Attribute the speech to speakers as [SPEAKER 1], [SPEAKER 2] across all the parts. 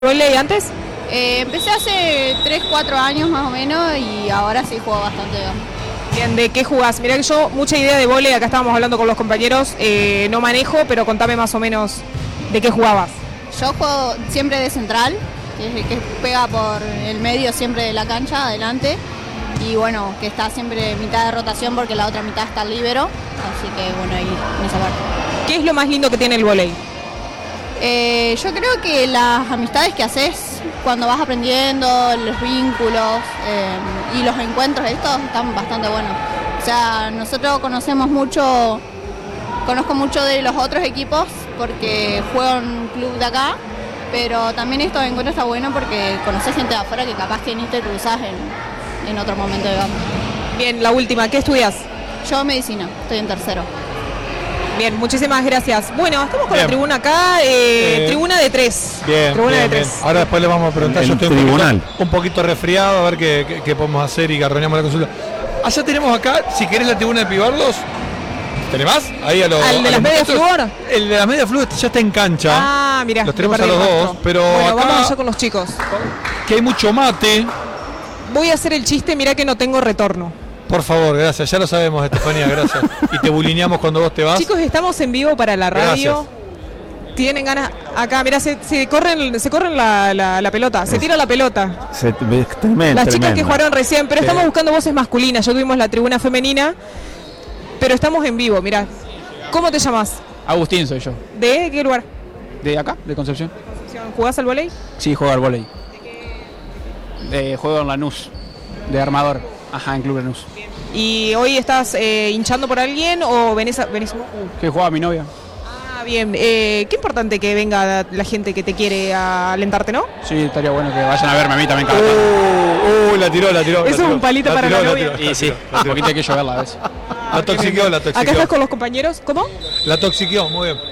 [SPEAKER 1] ¿Voley antes?
[SPEAKER 2] Empecé hace 3, 4 años más o menos y ahora sí juego bastante.
[SPEAKER 1] Bien, ¿de qué jugás? Mirá que yo mucha idea de vóley, acá estábamos hablando con los compañeros, no manejo, pero contame más o menos de qué jugabas.
[SPEAKER 2] Yo juego siempre de central, que es el que pega por el medio siempre de la cancha, adelante. Y bueno, que está siempre mitad de rotación porque la otra mitad está al líbero. Así que bueno, ahí en esa parte.
[SPEAKER 1] ¿Qué es lo más lindo que tiene el vóley?
[SPEAKER 2] Yo creo que las amistades que haces cuando vas aprendiendo, los vínculos y los encuentros estos están bastante buenos. O sea, nosotros conozco mucho de los otros equipos porque juego en un club de acá, pero también estos encuentros está bueno porque conoces gente de afuera que capaz que ni te cruzás en otro momento, digamos.
[SPEAKER 1] Bien, la última, ¿qué estudias?
[SPEAKER 2] Yo medicina, estoy en tercero.
[SPEAKER 1] Bien, muchísimas gracias. Bueno, estamos con la tribuna acá, tribuna de 3.
[SPEAKER 3] Bien,
[SPEAKER 1] tribuna
[SPEAKER 3] bien,
[SPEAKER 1] de 3.
[SPEAKER 3] bien. Ahora después le vamos a preguntar, yo estoy un poquito resfriado, a ver qué podemos hacer y que arreglamos la consulta. Allá tenemos acá, si querés, la tribuna de Pibardos. ¿Tenés más? Ahí
[SPEAKER 1] ¿Al de las medias flúor?
[SPEAKER 3] El de las medias flúor ya está en cancha.
[SPEAKER 1] Ah, mirá.
[SPEAKER 3] Los tenemos a los dos, pero
[SPEAKER 1] bueno,
[SPEAKER 3] acá
[SPEAKER 1] vamos allá con los chicos.
[SPEAKER 3] Que hay mucho mate.
[SPEAKER 1] Voy a hacer el chiste, mirá que no tengo retorno.
[SPEAKER 3] Por favor, gracias, ya lo sabemos, Estefanía, gracias. Y te bulineamos cuando vos te vas.
[SPEAKER 1] Chicos, estamos en vivo para la radio. Gracias. Tienen ganas. Acá, mirá, se corren la pelota, se tira la pelota. Las chicas que jugaron recién, pero estamos buscando voces masculinas. Ya tuvimos la tribuna femenina, pero estamos en vivo, mirá. ¿Cómo te llamas?
[SPEAKER 4] Agustín soy yo.
[SPEAKER 1] ¿De qué lugar?
[SPEAKER 4] ¿De acá? ¿De Concepción?
[SPEAKER 1] ¿Jugás al vóley?
[SPEAKER 4] Sí, juego al vóley. Juego en Lanús, de armador. Ajá, en Club Lanús.
[SPEAKER 1] ¿Y hoy estás hinchando por alguien o venís?
[SPEAKER 4] Que juega mi novia.
[SPEAKER 1] Ah, bien. Qué importante que venga la gente que te quiere a alentarte, ¿no?
[SPEAKER 4] Sí, estaría bueno que vayan a verme a mí también cada
[SPEAKER 3] la tiró.
[SPEAKER 1] Eso es un palito para la novia.
[SPEAKER 4] Y sí, un poquito hay que lloverla a veces.
[SPEAKER 3] La toxiqueó.
[SPEAKER 1] Acá estás con los compañeros, ¿cómo?
[SPEAKER 3] La toxiqueó, muy bien.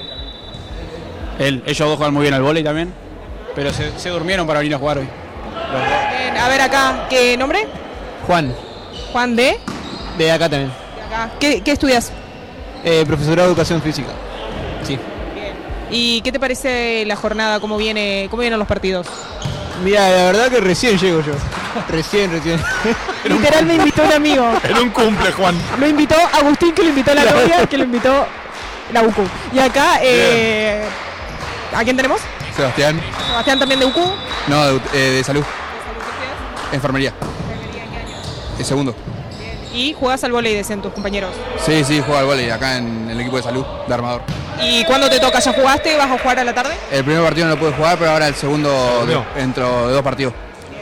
[SPEAKER 4] Ellos dos juegan muy bien al vóley también, pero se durmieron para venir a jugar hoy.
[SPEAKER 1] Bien, a ver acá, ¿qué nombre?
[SPEAKER 5] Juan.
[SPEAKER 1] Juan de
[SPEAKER 5] acá también.
[SPEAKER 1] De acá. ¿Qué estudias?
[SPEAKER 5] Profesorado de Educación Física. Sí.
[SPEAKER 1] Bien. ¿Y qué te parece la jornada? ¿Cómo vienen los partidos?
[SPEAKER 5] Mira, la verdad que recién llego yo. Recién.
[SPEAKER 1] Literal me invitó un amigo.
[SPEAKER 3] En un cumple, Juan.
[SPEAKER 1] Lo invitó Agustín, que lo invitó la novia, que lo invitó la UCU. Y acá, ¿a quién tenemos?
[SPEAKER 5] Sebastián.
[SPEAKER 1] Sebastián también de UCU.
[SPEAKER 5] No, de salud. Enfermería. El segundo.
[SPEAKER 1] ¿Y jugás al vóley, decían tus compañeros?
[SPEAKER 5] Sí, juego al vóley acá en el equipo de salud, de armador.
[SPEAKER 1] ¿Y cuándo te toca? ¿Ya jugaste? ¿Vas a jugar a la tarde?
[SPEAKER 5] El primer partido no lo pude jugar, pero ahora el segundo dentro de 2 partidos.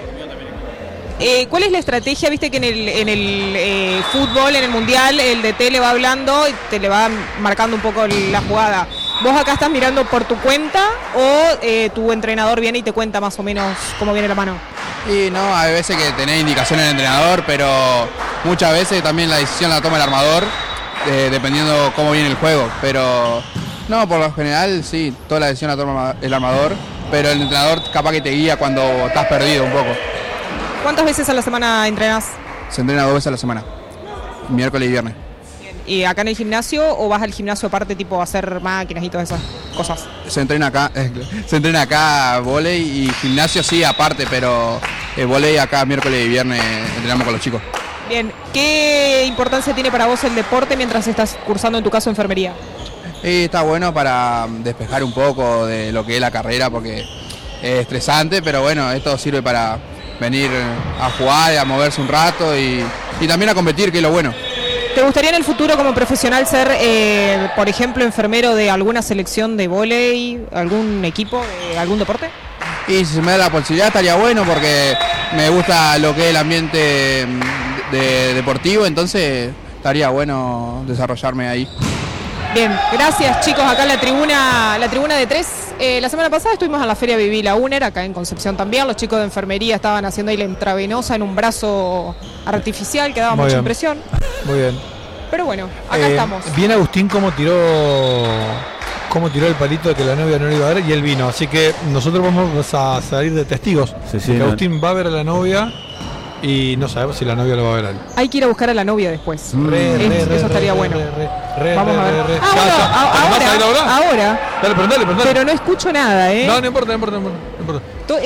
[SPEAKER 1] ¿Cuál es la estrategia? Viste que en el fútbol, en el mundial, el DT le va hablando y te le va marcando un poco la jugada. ¿Vos acá estás mirando por tu cuenta o tu entrenador viene y te cuenta más o menos cómo viene la mano?
[SPEAKER 5] Y no, hay veces que tenés indicaciones del entrenador, pero muchas veces también la decisión la toma el armador, dependiendo cómo viene el juego. Pero no, por lo general sí, toda la decisión la toma el armador, pero el entrenador capaz que te guía cuando estás perdido un poco.
[SPEAKER 1] ¿Cuántas veces a la semana entrenás?
[SPEAKER 5] Se entrena 2 veces a la semana, miércoles y viernes.
[SPEAKER 1] ¿Y acá en el gimnasio o vas al gimnasio aparte tipo a hacer máquinas y todas esas cosas?
[SPEAKER 5] Se entrena acá vóley y gimnasio sí aparte, pero vóley acá miércoles y viernes entrenamos con los chicos.
[SPEAKER 1] Bien, ¿qué importancia tiene para vos el deporte mientras estás cursando en tu caso enfermería?
[SPEAKER 5] Está bueno para despejar un poco de lo que es la carrera porque es estresante, pero bueno, esto sirve para venir a jugar, a moverse un rato y también a competir, que es lo bueno.
[SPEAKER 1] ¿Te gustaría en el futuro como profesional ser, por ejemplo, enfermero de alguna selección de vóley, algún equipo, algún deporte?
[SPEAKER 5] Y si se me da la posibilidad estaría bueno porque me gusta lo que es el ambiente deportivo, entonces estaría bueno desarrollarme ahí.
[SPEAKER 1] Bien, gracias chicos, acá en la tribuna de 3. La semana pasada estuvimos en la Feria Viví la UNER, acá en Concepción también. Los chicos de enfermería estaban haciendo ahí la intravenosa en un brazo artificial que daba mucha impresión.
[SPEAKER 3] Muy bien.
[SPEAKER 1] Pero bueno, acá estamos.
[SPEAKER 3] Bien Agustín cómo tiró el palito de que la novia no lo iba a ver y él vino. Así que nosotros vamos a salir de testigos. Sí, Agustín va a ver a la novia y no sabemos si la novia lo va a ver a él.
[SPEAKER 1] Hay que ir a buscar a la novia después. Eso estaría bueno. Vamos a ver. Ahora.
[SPEAKER 3] Dale, preguntale.
[SPEAKER 1] Pero no escucho nada,
[SPEAKER 3] No importa.